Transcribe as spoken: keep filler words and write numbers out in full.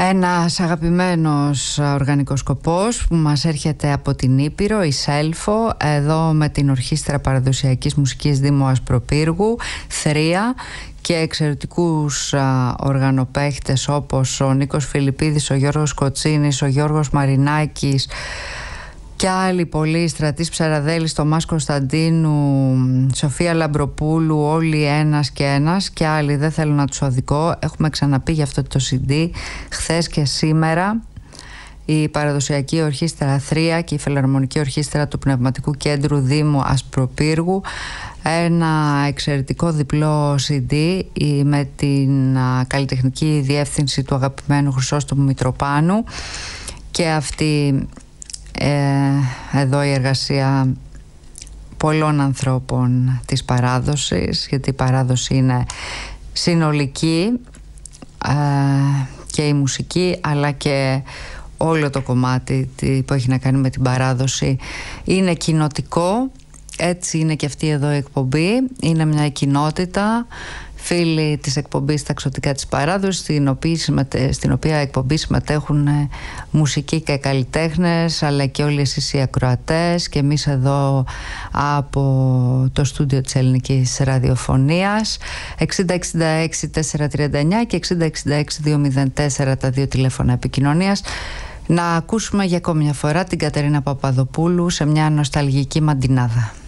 Ένας αγαπημένος οργανικός σκοπός που μας έρχεται από την Ήπειρο, η Σέλφο, εδώ με την Ορχήστρα Παραδοσιακής Μουσικής Δήμου Ασπροπύργου, Θρία, και εξαιρετικούς α, οργανοπαίχτες όπως ο Νίκος Φιλιππίδης, ο Γιώργος Κοτσίνης, ο Γιώργος Μαρινάκης και άλλοι πολλοί, Στρατής Ψαραδέλης, Τομάς Κωνσταντίνου, Σοφία Λαμπροπούλου, όλοι ένας και ένας και άλλοι, δεν θέλω να τους οδηγώ. Έχουμε ξαναπεί για αυτό το σι ντι χθες και σήμερα. Η Παραδοσιακή Ορχήστρα Θρία και η Φιλαρμονική Ορχήστρα του Πνευματικού Κέντρου Δήμου Ασπροπύργου, ένα εξαιρετικό διπλό σι ντι με την α, καλλιτεχνική διεύθυνση του αγαπημένου Χρυσόστομου Μητροπάνου, και αυτή ε, εδώ η εργασία πολλών ανθρώπων της παράδοσης, γιατί η παράδοση είναι συνολική, ε, και η μουσική αλλά και όλο το κομμάτι που έχει να κάνει με την παράδοση είναι κοινοτικό. Έτσι είναι και αυτή εδώ η εκπομπή. Είναι μια κοινότητα, φίλοι της εκπομπής Τα Ξωτικά της Παράδοσης, στην οποία, στην οποία εκπομπή συμμετέχουν μουσικοί και καλλιτέχνες, αλλά και όλοι εσείς οι ακροατές, και εμείς εδώ από το στούντιο της Ελληνικής Ραδιοφωνίας. Εξήντα εξήντα έξι τετρακόσια τριάντα εννιά και εξήντα εξήντα έξι διακόσια τέσσερα τα δύο τηλέφωνα επικοινωνίας. Να ακούσουμε για ακόμη μια φορά την Κατερίνα Παπαδοπούλου σε μια νοσταλγική μαντινάδα.